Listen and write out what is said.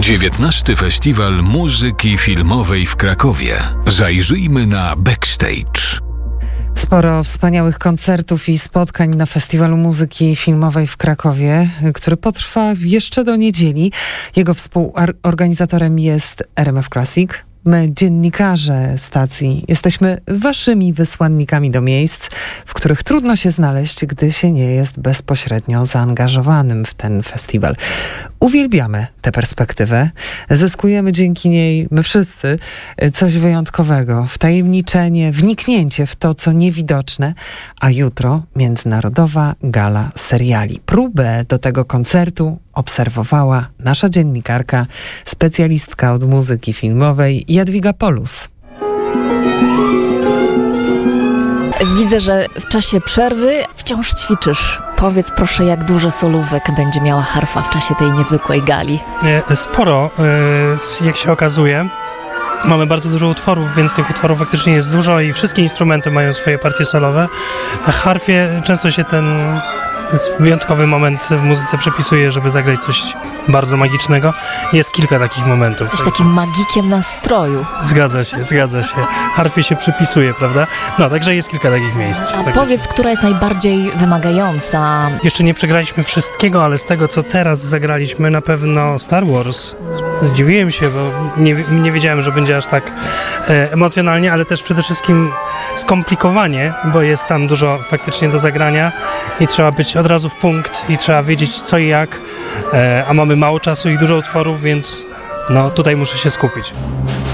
XIX Festiwal Muzyki Filmowej w Krakowie. Zajrzyjmy na backstage. Sporo wspaniałych koncertów i spotkań na Festiwalu Muzyki Filmowej w Krakowie, który potrwa jeszcze do niedzieli. Jego współorganizatorem jest RMF Classic. My, dziennikarze stacji, jesteśmy waszymi wysłannikami do miejsc, w których trudno się znaleźć, gdy się nie jest bezpośrednio zaangażowanym w ten festiwal. Uwielbiamy tę perspektywę. Zyskujemy dzięki niej, my wszyscy, coś wyjątkowego. Wtajemniczenie, wniknięcie w to, co niewidoczne. A jutro Międzynarodowa Gala Seriali. Próbę do tego koncertu obserwowała nasza dziennikarka, specjalistka od muzyki filmowej Jadwiga Polus. Widzę, że w czasie przerwy wciąż ćwiczysz. Powiedz proszę, jak dużo solówek będzie miała harfa w czasie tej niezwykłej gali? Sporo, jak się okazuje. Mamy bardzo dużo utworów, więc tych utworów faktycznie jest dużo i wszystkie instrumenty mają swoje partie solowe. A harfie często się ten wyjątkowy moment w muzyce przypisuje, żeby zagrać coś bardzo magicznego. Jest kilka takich momentów. Jesteś takim magikiem nastroju. Zgadza się. Harfie się przypisuje, prawda? No, także jest kilka takich miejsc. A powiedz, która jest najbardziej wymagająca? Jeszcze nie przegraliśmy wszystkiego, ale z tego, co teraz zagraliśmy, na pewno Star Wars. Zdziwiłem się, bo nie wiedziałem, że będzie aż tak emocjonalnie, ale też przede wszystkim skomplikowanie, bo jest tam dużo faktycznie do zagrania i trzeba być od razu w punkt i trzeba wiedzieć co i jak, a mamy mało czasu i dużo utworów, więc no tutaj muszę się skupić.